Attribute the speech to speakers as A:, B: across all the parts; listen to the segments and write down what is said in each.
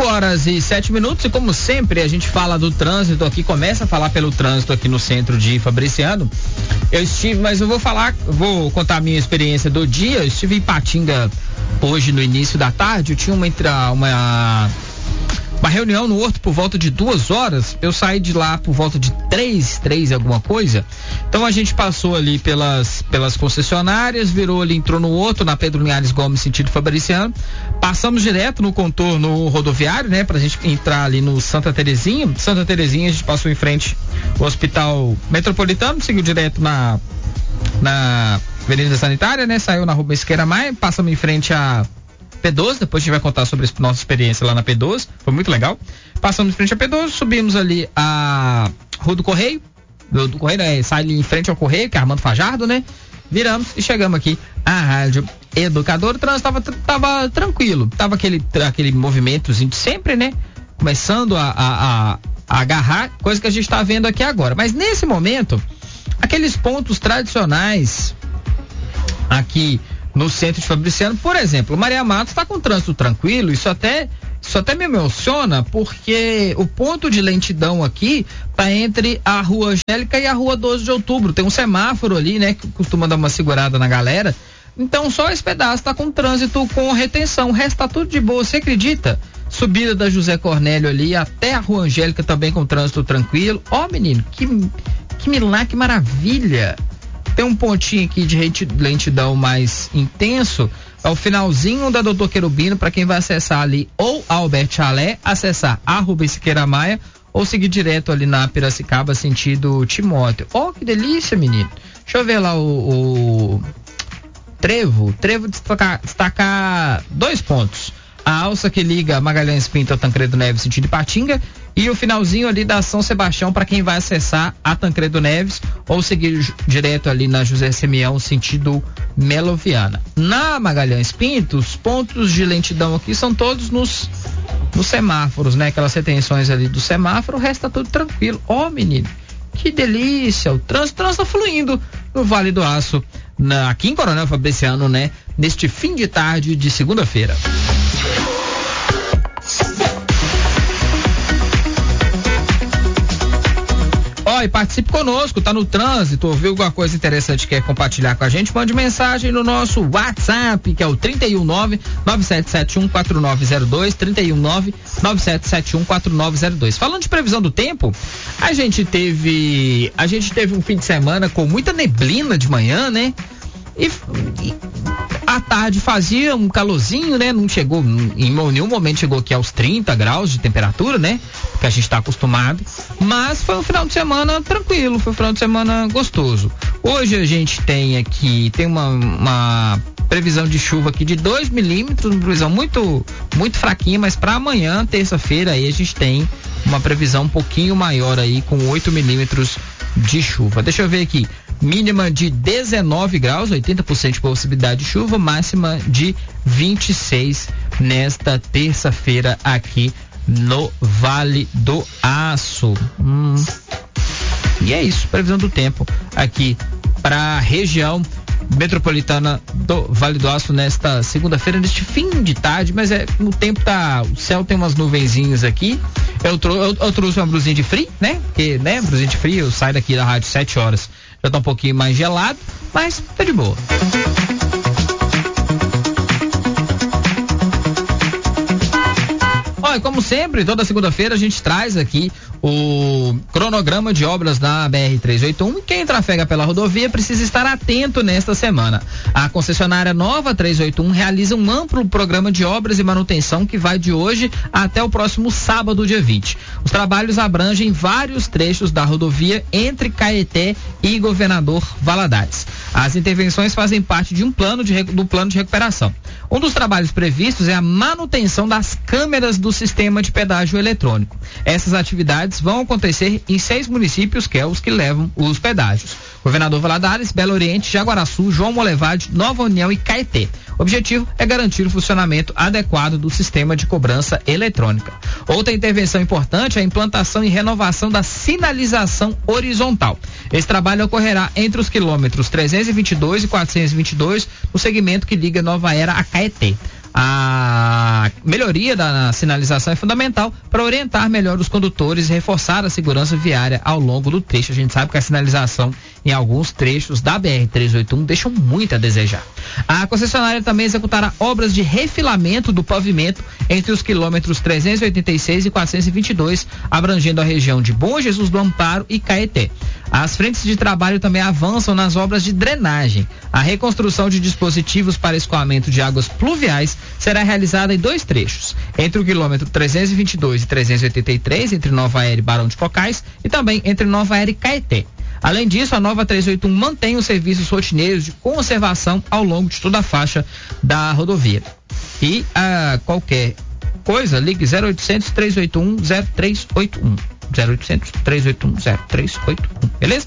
A: 5h07 e como sempre a gente fala do trânsito aqui, começa a falar pelo trânsito aqui no centro de Fabriciano. Eu estive, mas eu vou contar a minha experiência do dia. Eu estive em Ipatinga hoje no início da tarde. Eu tinha uma reunião no Horto por volta de 2 horas. Eu saí de lá por volta de 3 alguma coisa. Então a gente passou ali pelas concessionárias, virou ali, entrou no Horto, na Pedro Linhares Gomes, sentido Fabriciano. Passamos direto no contorno rodoviário, né? Pra gente entrar ali no Santa Terezinha. Santa Terezinha, a gente passou em frente ao Hospital Metropolitano, seguiu direto na Avenida Sanitária, né? Saiu na Rua Siqueira Maia, passamos em frente a P12, depois a gente vai contar sobre nossa experiência lá na P12, foi muito legal. Passamos em frente a P12, subimos ali a Rua do Correio, sai ali em frente ao Correio, que é Armando Fajardo, né? Viramos e chegamos aqui à Rádio Educador. O trânsito tava tranquilo, tava aquele movimentozinho de sempre, né? Começando a agarrar, coisa que a gente tá vendo aqui agora. Mas nesse momento, aqueles pontos tradicionais aqui no centro de Fabriciano, por exemplo, Maria Matos está com trânsito tranquilo. Isso até me emociona, porque o ponto de lentidão aqui tá entre a Rua Angélica e a Rua 12 de Outubro. Tem um semáforo ali, né, que costuma dar uma segurada na galera. Então só esse pedaço tá com trânsito com retenção. O resto tá tudo de boa, você acredita? Subida da José Cornélio ali até a Rua Angélica também com trânsito tranquilo. Ó, menino, que milagre, que maravilha. Tem um pontinho aqui de lentidão mais intenso, é o finalzinho da Doutor Querubino, para quem vai acessar ali ou Albert Chalé, acessar a Rubens Siqueira Maia, ou seguir direto ali na Piracicaba, sentido Timóteo. Ó, que delícia, menino. Deixa eu ver lá o Trevo destacar 2 pontos. A alça que liga Magalhães Pinto ao Tancredo Neves, sentido Ipatinga, e o finalzinho ali da São Sebastião para quem vai acessar a Tancredo Neves ou seguir direto ali na José Simeão, sentido Melo Viana. Na Magalhães Pinto, os pontos de lentidão aqui são todos nos semáforos, né? Aquelas retenções ali do semáforo, o resto tá tudo tranquilo. Ó, menino, que delícia, o trânsito tá fluindo no Vale do Aço, aqui em Coronel Fabriciano, né? Neste fim de tarde de segunda-feira. E participe conosco, tá no trânsito, ouviu alguma coisa interessante, quer compartilhar com a gente, mande mensagem no nosso WhatsApp, que é o 319-9771-4902, 319-9771-4902. Falando de previsão do tempo, a gente teve um fim de semana com muita neblina de manhã, né? E à tarde fazia um calorzinho, né? Não chegou, em nenhum momento chegou aqui aos 30 graus de temperatura, né? Que a gente está acostumado. Mas foi um final de semana tranquilo, foi um final de semana gostoso. Hoje a gente tem uma previsão de chuva aqui de 2 milímetros, uma previsão muito, muito fraquinha, mas para amanhã, terça-feira, aí a gente tem uma previsão um pouquinho maior aí, com 8 milímetros de chuva. Deixa eu ver aqui. Mínima de 19 graus, 80% de possibilidade de chuva, máxima de 26 nesta terça-feira aqui no Vale do Aço. E é isso, previsão do tempo aqui para a região metropolitana do Vale do Aço nesta segunda-feira, neste fim de tarde, mas o tempo o céu tem umas nuvenzinhas aqui. Eu trouxe uma blusinha de frio, né? Porque, né, blusinha de frio, eu saio daqui da rádio 7 horas, já tá um pouquinho mais gelado, mas tá de boa. Olha, como sempre, toda segunda-feira a gente traz aqui o cronograma de obras da BR-381 e quem trafega pela rodovia precisa estar atento nesta semana. A concessionária Nova 381 realiza um amplo programa de obras e manutenção que vai de hoje até o próximo sábado, dia 20. Os trabalhos abrangem vários trechos da rodovia entre Caeté e Governador Valadares. As intervenções fazem parte de do plano de recuperação. Um dos trabalhos previstos é a manutenção das câmeras do sistema de pedágio eletrônico. Essas atividades vão acontecer em 6 municípios, que é os que levam os pedágios: Governador Valadares, Belo Oriente, Jaguaraçu, João Molevade, Nova União e Caeté. O objetivo é garantir o funcionamento adequado do sistema de cobrança eletrônica. Outra intervenção importante é a implantação e renovação da sinalização horizontal. Esse trabalho ocorrerá entre os quilômetros 322 e 422, no segmento que liga Nova Era a Caeté. A melhoria da sinalização é fundamental para orientar melhor os condutores e reforçar a segurança viária ao longo do trecho. A gente sabe que a sinalização em alguns trechos da BR-381 deixam muito a desejar. A concessionária também executará obras de refilamento do pavimento entre os quilômetros 386 e 422, abrangendo a região de Bom Jesus do Amparo e Caeté. As frentes de trabalho também avançam nas obras de drenagem. A reconstrução de dispositivos para escoamento de águas pluviais será realizada em 2 trechos, entre o quilômetro 322 e 383, entre Nova Aérea e Barão de Cocais, e também entre Nova Aérea e Caeté. Além disso, a nova 381 mantém os serviços rotineiros de conservação ao longo de toda a faixa da rodovia. E qualquer coisa, ligue 0800 381 0381. 0800 381 0381. Beleza?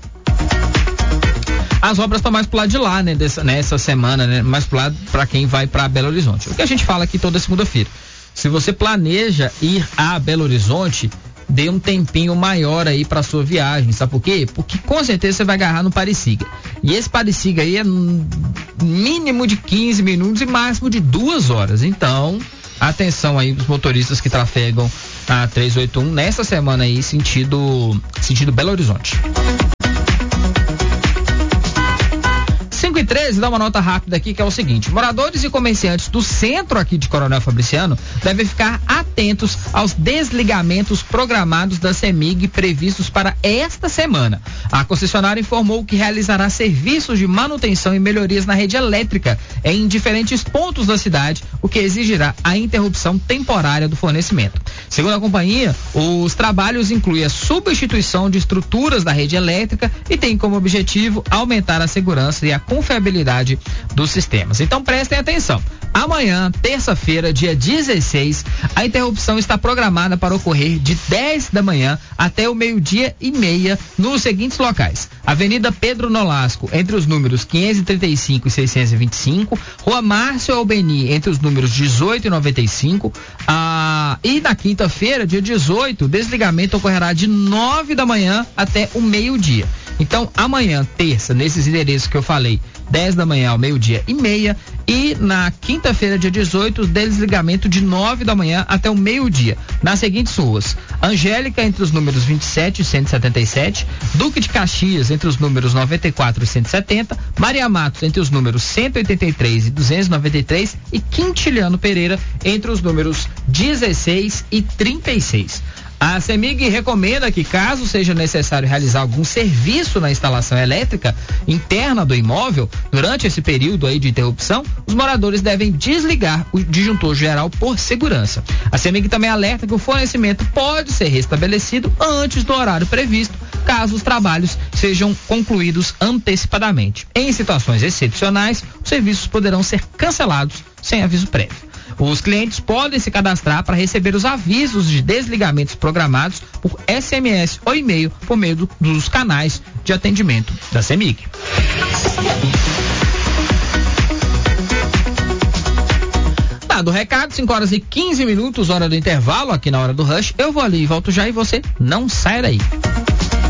A: As obras estão mais pro lado de lá, né? Nessa semana, né? Mais pro lado para quem vai para Belo Horizonte. O que a gente fala aqui toda segunda-feira. Se você planeja ir a Belo Horizonte, dê um tempinho maior aí para sua viagem, sabe por quê? Porque com certeza você vai agarrar no Parisiga. E esse Parisiga aí é mínimo de 15 minutos e máximo de 2 horas. Então, atenção aí os motoristas que trafegam a 381 nessa semana aí, sentido Belo Horizonte. 5:13, dá uma nota rápida aqui que é o seguinte: moradores e comerciantes do centro aqui de Coronel Fabriciano devem ficar atentos aos desligamentos programados da CEMIG previstos para esta semana. A concessionária informou que realizará serviços de manutenção e melhorias na rede elétrica em diferentes pontos da cidade, o que exigirá a interrupção temporária do fornecimento. Segundo a companhia, os trabalhos incluem a substituição de estruturas da rede elétrica e tem como objetivo aumentar a segurança e a confiabilidade dos sistemas. Então prestem atenção. Amanhã, terça-feira, dia 16, a interrupção está programada para ocorrer de 10 da manhã até o 12:30 nos seguintes locais: Avenida Pedro Nolasco, entre os números 535 e 625, Rua Márcio Albeni, entre os números 18 e 95, e na quinta-feira, dia 18, o desligamento ocorrerá de 9 da manhã até o 12:00. Então, amanhã, terça, nesses endereços que eu falei, 10 da manhã ao 12:30, e na quinta-feira, dia 18, o desligamento de 9 da manhã até o 12:00. Nas seguintes ruas: Angélica, entre os números 27 e 177, Duque de Caxias, entre os números 94 e 170, Maria Matos, entre os números 183 e 293, e Quintiliano Pereira, entre os números 16 e 36. A CEMIG recomenda que, caso seja necessário realizar algum serviço na instalação elétrica interna do imóvel, durante esse período aí de interrupção, os moradores devem desligar o disjuntor geral por segurança. A CEMIG também alerta que o fornecimento pode ser restabelecido antes do horário previsto, caso os trabalhos sejam concluídos antecipadamente. Em situações excepcionais, os serviços poderão ser cancelados sem aviso prévio. Os clientes podem se cadastrar para receber os avisos de desligamentos programados por SMS ou e-mail por meio dos canais de atendimento da CEMIG. Dado o recado, 5:15, hora do intervalo aqui na Hora do Rush. Eu vou ali e volto já e você não sai daí.